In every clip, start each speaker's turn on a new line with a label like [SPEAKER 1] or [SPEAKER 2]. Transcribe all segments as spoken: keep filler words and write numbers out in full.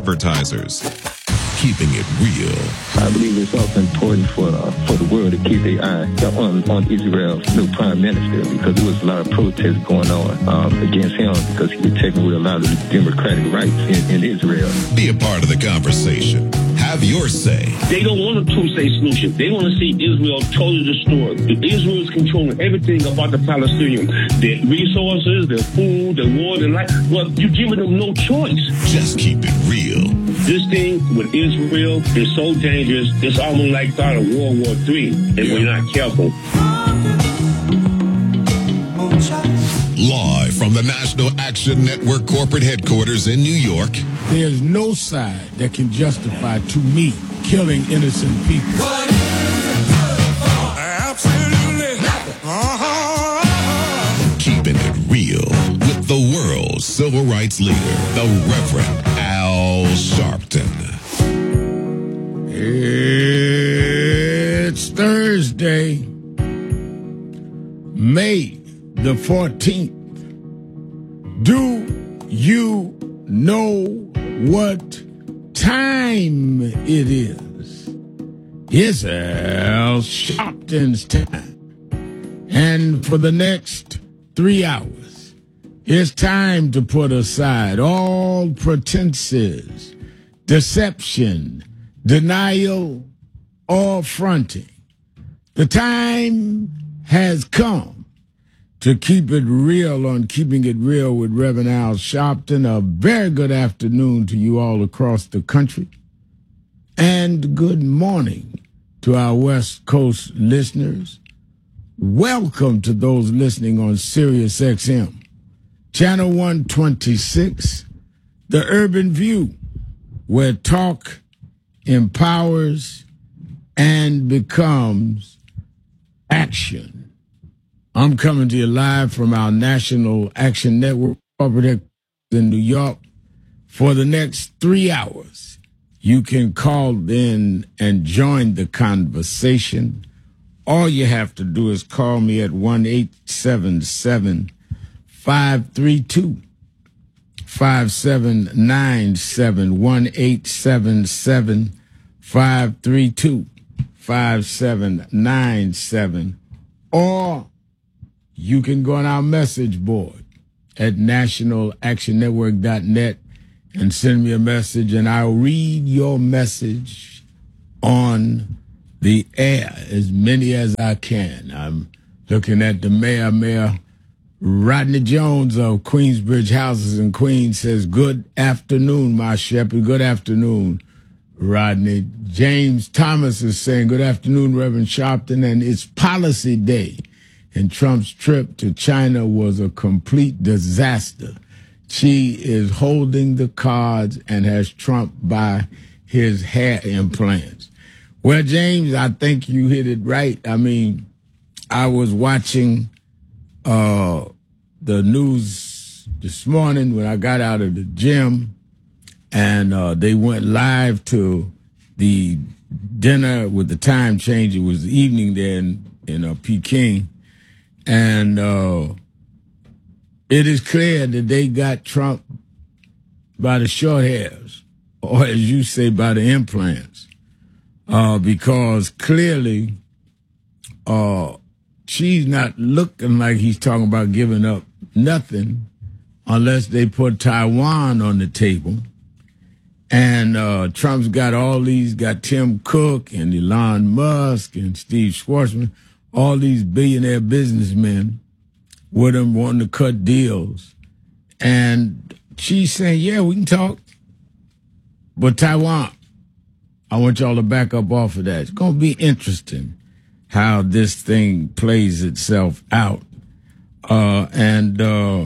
[SPEAKER 1] advertisers. Keeping it real.
[SPEAKER 2] I believe it's also important for uh, for the world to keep their eye on, on Israel's new prime minister, because there was a lot of protests going on um, against him because he was taking away a lot of the democratic rights in, in Israel.
[SPEAKER 1] Be a part of the conversation. Have your say.
[SPEAKER 3] They don't want a two-state solution. They want to see Israel totally destroyed. Israel is controlling everything about the Palestinians. Their resources, their food, their water, their life. Well, you're giving them no choice.
[SPEAKER 1] Just keep it real.
[SPEAKER 3] This thing with Israel is so dangerous, it's almost like start of World War Three, if yeah. we're not careful.
[SPEAKER 1] Live from the National Action Network corporate headquarters in New York.
[SPEAKER 4] There's no side that can justify, to me, killing innocent people.
[SPEAKER 1] Absolutely nothing. Uh-huh. Keeping it real with the world's civil rights leader, the Reverend Al Sharpton.
[SPEAKER 4] It's Thursday, May the fourteenth. Do you know what time it is? It's Al Sharpton's time. And for the next three hours, it's time to put aside all pretenses, deception, denial, or fronting. The time has come to keep it real on Keeping It Real with Reverend Al Sharpton. A very good afternoon to you all across the country. And good morning to our West Coast listeners. Welcome to those listening on Sirius X M, Channel one twenty-six, The Urban View, where talk empowers and becomes action. I'm coming to you live from our National Action Network corporate in New York. For the next three hours, you can call in and join the conversation. All you have to do is call me at one eight seven seven, five three two, five seven nine seven, one eight seven seven, five three two, five seven nine seven, or you can go on our message board at national action network dot net and send me a message, and I'll read your message on the air, as many as I can. I'm looking at the mayor, Mayor Rodney Jones of Queensbridge Houses in Queens says, good afternoon, my shepherd. Good afternoon, Rodney. James Thomas is saying, good afternoon, Reverend Sharpton, and it's policy day. And Trump's trip to China was a complete disaster. She is holding the cards and has Trump by his hair implants. Well, James, I think you hit it right. I mean, I was watching uh, the news this morning when I got out of the gym, and uh, they went live to the dinner with the time change. It was evening there in, in uh, Peking. And uh, it is clear that they got Trump by the short hairs, or as you say, by the implants, uh, because clearly uh, she's not looking like he's talking about giving up nothing unless they put Taiwan on the table. And uh, Trump's got all these, got Tim Cook and Elon Musk and Steve Schwarzman, all these billionaire businessmen with him wanting to cut deals. And she's saying, yeah, we can talk. But Taiwan, I want y'all to back up off of that. It's going to be interesting how this thing plays itself out. Uh, and uh,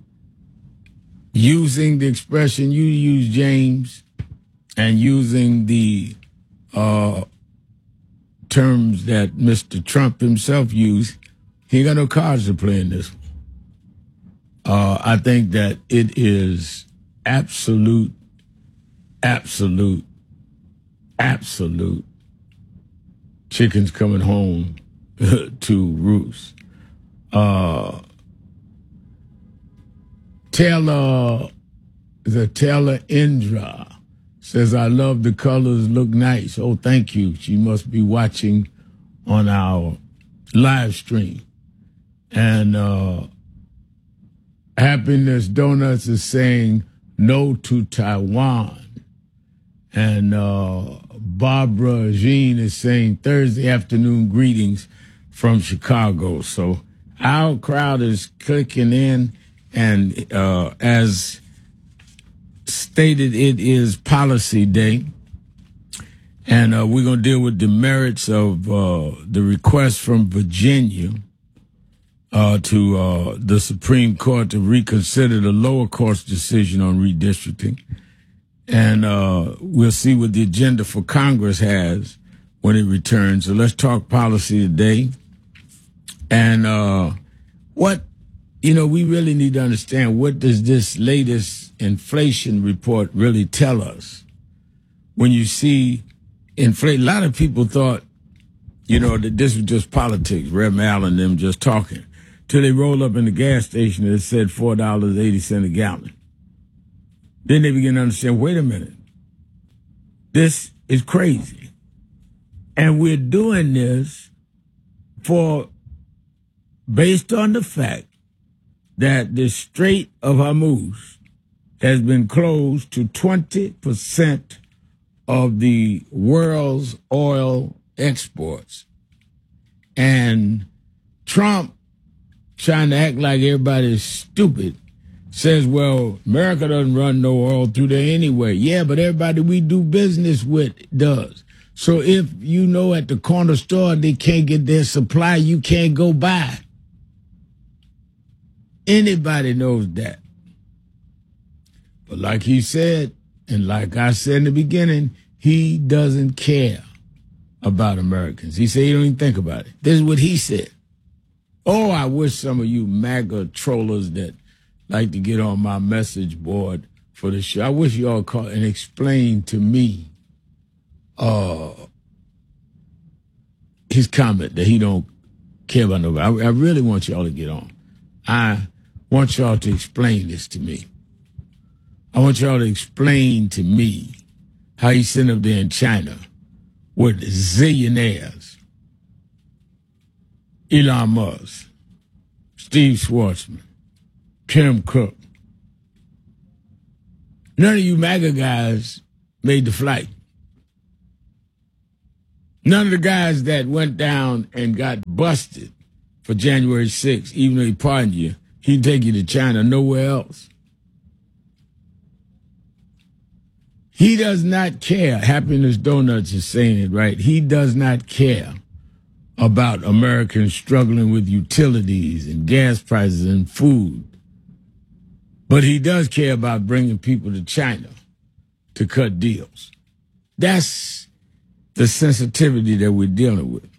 [SPEAKER 4] using the expression you use, James, and using the uh, terms that Mister Trump himself used, he ain't got no cards to play in this one. Uh, I think that it is absolute, absolute, absolute chickens coming home to roost. Uh, Taylor, the Taylor Indra says, I love the colors, look nice. Oh, thank you. She must be watching on our live stream. And uh, Happiness Donuts is saying no to Taiwan. And uh, Barbara Jean is saying Thursday afternoon greetings from Chicago. So our crowd is clicking in, and uh, as stated, it is Policy Day, and uh, we're going to deal with the merits of uh, the request from Virginia uh, to uh, the Supreme Court to reconsider the lower court's decision on redistricting. And uh, we'll see what the agenda for Congress has when it returns. So let's talk policy today. And uh, what, you know, we really need to understand, what does this latest inflation report really tell us? When you see inflation, a lot of people thought, you know, that this was just politics, Reb Allen and them just talking, till they rolled up in the gas station and it said four dollars and eighty cents a gallon. Then they begin to understand, wait a minute, this is crazy. And we're doing this for, based on the fact that the Strait of Hormuz has been closed to twenty percent of the world's oil exports. And Trump, trying to act like everybody's stupid, says, well, America doesn't run no oil through there anyway. Yeah, but everybody we do business with does. So if you know at the corner store they can't get their supply, you can't go buy. Anybody knows that. But like he said, and like I said in the beginning, he doesn't care about Americans. He said he don't even think about it. This is what he said. Oh, I wish some of you MAGA trollers that like to get on my message board for the show, I wish you all call and explain to me uh, his comment that he don't care about nobody. I, I really want y'all to get on. I want y'all to explain this to me. I want y'all to explain to me how he's sitting up there in China with zillionaires, Elon Musk, Steve Schwarzman, Tim Cook. None of you MAGA guys made the flight. None of the guys that went down and got busted for January sixth, even though he pardoned you, he'd take you to China, nowhere else. He does not care. Happiness Donuts is saying it right. He does not care about Americans struggling with utilities and gas prices and food. But he does care about bringing people to China to cut deals. That's the sensitivity that we're dealing with.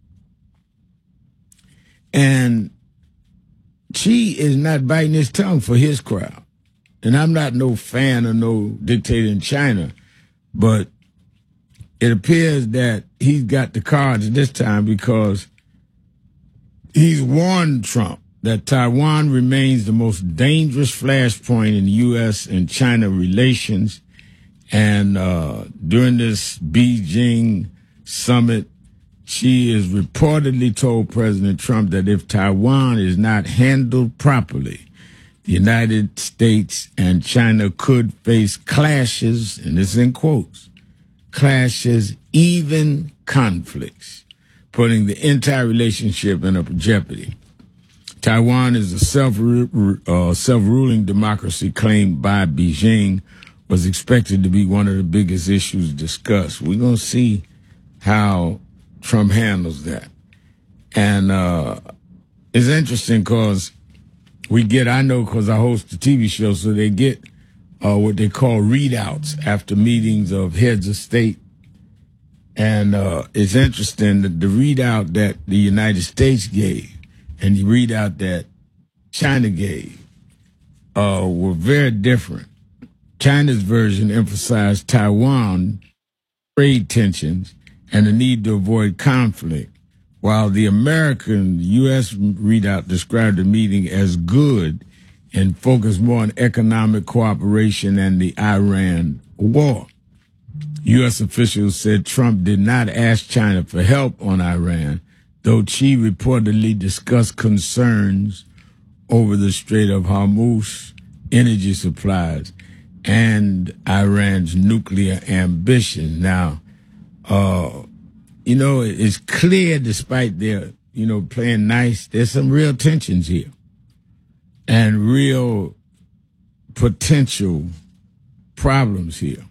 [SPEAKER 4] And Xi is not biting his tongue for his crowd. And I'm not no fan of no dictator in China, but it appears that he's got the cards this time because he's warned Trump that Taiwan remains the most dangerous flashpoint in U S and China relations. And uh, during this Beijing summit, Xi has reportedly told President Trump that if Taiwan is not handled properly, the United States and China could face clashes, and this is in quotes, clashes, even conflicts, putting the entire relationship in a jeopardy. Taiwan is a self, uh, self-ruling democracy claimed by Beijing, was expected to be one of the biggest issues discussed. We're going to see how Trump handles that. And uh, it's interesting because we get, I know because I host a T V show, so they get uh, what they call readouts after meetings of heads of state. And uh, it's interesting that the readout that the United States gave and the readout that China gave uh, were very different. China's version emphasized Taiwan trade tensions and the need to avoid conflict, while the American U S readout described the meeting as good and focused more on economic cooperation and the Iran war. U S officials said Trump did not ask China for help on Iran, though Xi reportedly discussed concerns over the Strait of Hormuz, energy supplies, and Iran's nuclear ambition. Now, uh, you know, it's clear despite their, you know, playing nice, there's some real tensions here and real potential problems here.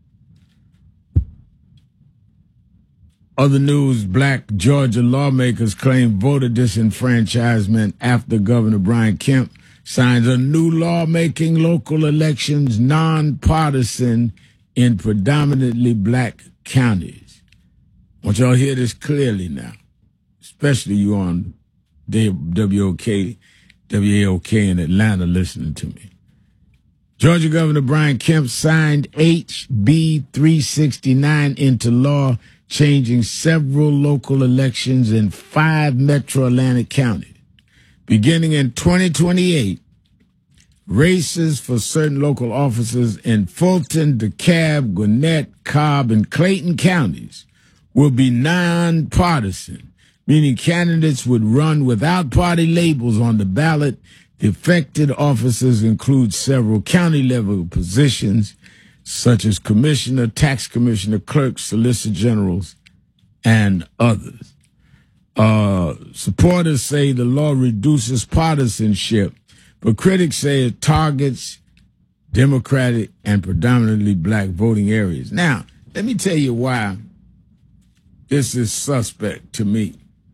[SPEAKER 4] Other news, black Georgia lawmakers claim voter disenfranchisement after Governor Brian Kemp signs a new law making local elections nonpartisan in predominantly black counties. I want y'all to hear this clearly now, especially you on W O K, W A O K in Atlanta listening to me. Georgia Governor Brian Kemp signed H B three sixty-nine into law, changing several local elections in five metro Atlantic counties. Beginning in twenty twenty-eight, races for certain local offices in Fulton, DeKalb, Gwinnett, Cobb, and Clayton counties will be nonpartisan, meaning candidates would run without party labels on the ballot. The affected offices include several county-level positions, such as commissioner, tax commissioner, clerks, solicitor generals, and others. Uh, supporters say the law reduces partisanship, but critics say it targets Democratic and predominantly black voting areas. Now, let me tell you why this is suspect to me.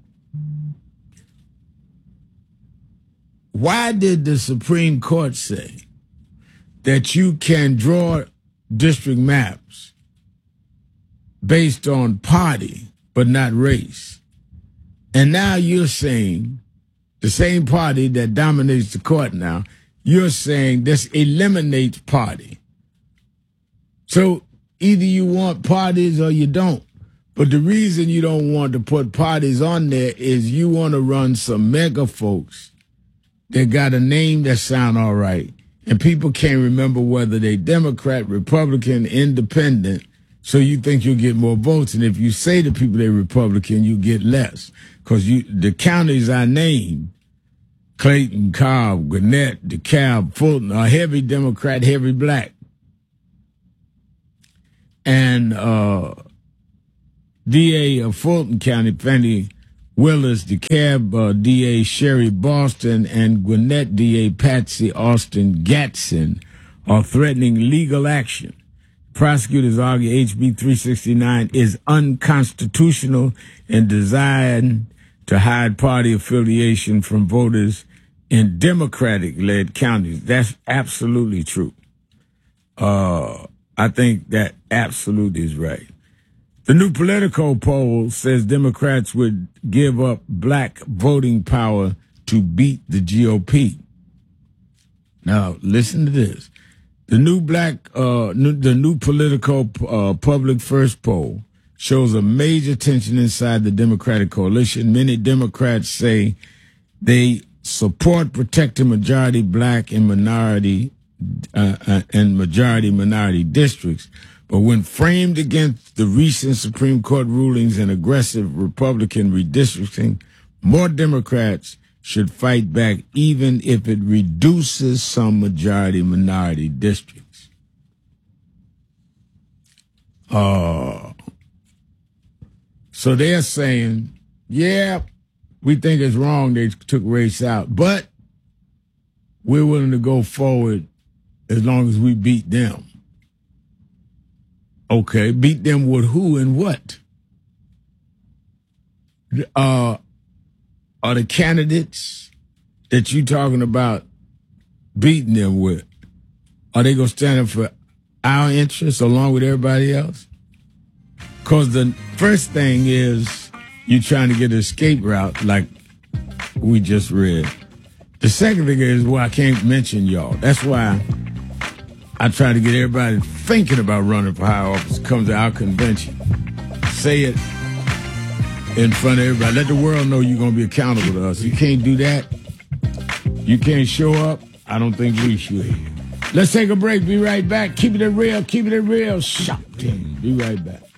[SPEAKER 4] Why did the Supreme Court say that you can draw district maps based on party but not race? And now you're saying, the same party that dominates the court now, you're saying this eliminates party. So either you want parties or you don't. But the reason you don't want to put parties on there is you want to run some mega folks that got a name that sound all right, and people can't remember whether they Democrat, Republican, Independent, so you think you'll get more votes. And if you say to people they're Republican, you get less. Because you the counties I named, Clayton, Cobb, Gwinnett, DeKalb, Fulton, are heavy Democrat, heavy black. And uh, D A of Fulton County, Fannie Willis, DeKalb uh, D A Sherry Boston, and Gwinnett D A Patsy Austin Gatson are threatening legal action. Prosecutors argue H B three sixty-nine is unconstitutional and designed to hide party affiliation from voters in Democratic-led counties. That's absolutely true. Uh, I think that absolutely is right. The new Politico poll says Democrats would give up black voting power to beat the G O P. Now, listen to this. The new black, uh, new, the new Politico uh, Public First poll shows a major tension inside the Democratic coalition. Many Democrats say they support protecting majority black and minority uh, uh, and majority minority districts. But when framed against the recent Supreme Court rulings and aggressive Republican redistricting, more Democrats should fight back even if it reduces some majority-minority districts. Uh, so they're saying, yeah, we think it's wrong they took race out, but we're willing to go forward as long as we beat them. Okay, beat them with who and what? Uh, are the candidates that you talking about beating them with, are they going to stand up for our interests along with everybody else? Because the first thing is you're trying to get an escape route like we just read. The second thing is, well, I can't mention y'all. That's why I try to get everybody thinking about running for high office. Come to our convention. Say it in front of everybody. Let the world know you're going to be accountable to us. You can't do that. You can't show up. I don't think we should. Let's take a break. Be right back. Keep it real. Keep it real. Sharpton. Be right back.